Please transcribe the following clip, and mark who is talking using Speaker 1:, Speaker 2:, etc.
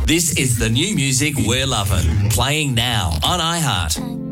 Speaker 1: This is the new music we're loving. Playing now on iHeart.